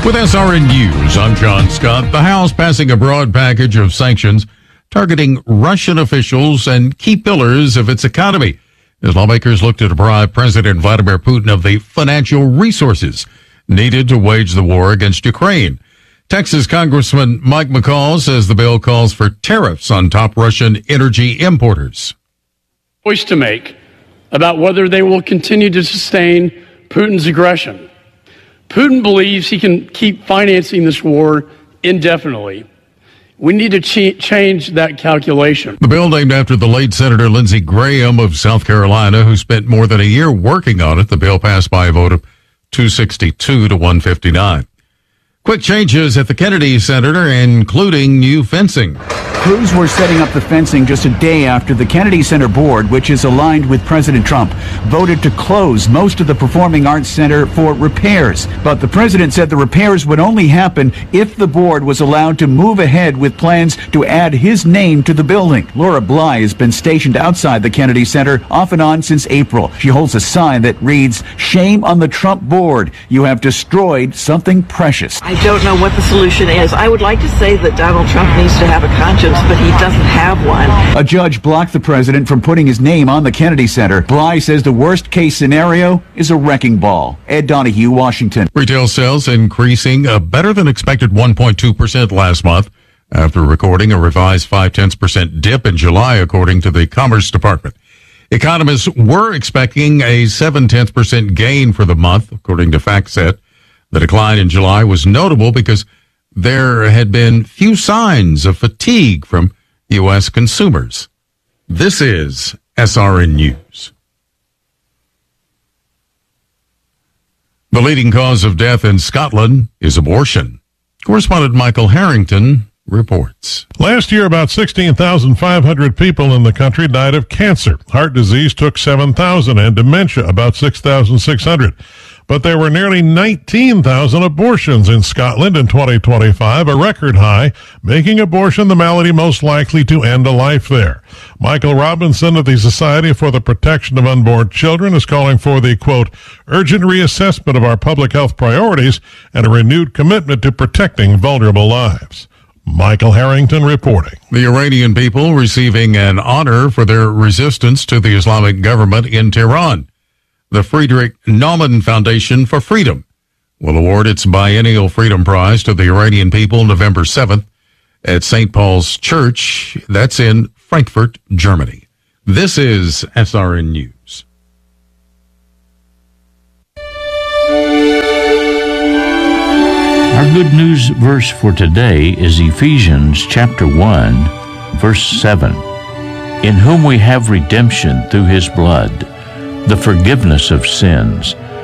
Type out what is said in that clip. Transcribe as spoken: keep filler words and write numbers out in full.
With S R N News, I'm John Scott. The House passing a broad package of sanctions targeting Russian officials and key pillars of its economy as lawmakers look to deprive President Vladimir Putin of the financial resources needed to wage the war against Ukraine. Texas Congressman Mike McCall says the bill calls for tariffs on top Russian energy importers. Choice to make about whether they will continue to sustain Putin's aggression. Putin believes he can keep financing this war indefinitely. We need to ch- change that calculation. The bill, named after the late Senator Lindsey Graham of South Carolina, who spent more than a year working on it. The bill passed by a vote of two sixty-two to one fifty-nine. Quick changes at the Kennedy Center, including new fencing. Crews were setting up the fencing just a day after the Kennedy Center board, which is aligned with President Trump, voted to close most of the Performing Arts Center for repairs. But the president said the repairs would only happen if the board was allowed to move ahead with plans to add his name to the building. Laura Bly has been stationed outside the Kennedy Center off and on since April. She holds a sign that reads, "Shame on the Trump board. You have destroyed something precious." I don't know what the solution is. I would like to say that Donald Trump needs to have a conscience, but he doesn't have one. A judge blocked the president from putting his name on the Kennedy Center. Bly says the worst case scenario is a wrecking ball. Ed Donahue, Washington. Retail sales increasing a better than expected one point two percent last month after recording a revised five tenths percent dip in July, according to the Commerce Department. Economists were expecting a seven tenths percent gain for the month, according to FactSet. The decline in July was notable because there had been few signs of fatigue from U S consumers. This is S R N News. The leading cause of death in Scotland is abortion. Correspondent Michael Harrington reports. Last year, about sixteen thousand five hundred people in the country died of cancer. Heart disease took seven thousand and dementia about six thousand six hundred. But there were nearly nineteen thousand abortions in Scotland in twenty twenty-five, a record high, making abortion the malady most likely to end a life there. Michael Robinson of the Society for the Protection of Unborn Children is calling for the, quote, urgent reassessment of our public health priorities and a renewed commitment to protecting vulnerable lives. Michael Harrington reporting. The Iranian people receiving an honor for their resistance to the Islamic government in Tehran. The Friedrich Naumann Foundation for Freedom will award its biennial Freedom Prize to the Iranian people November seventh at Saint Paul's Church. That's in Frankfurt, Germany. This is S R N News. Our good news verse for today is Ephesians chapter one, verse seven. In whom we have redemption through his blood, the forgiveness of sins,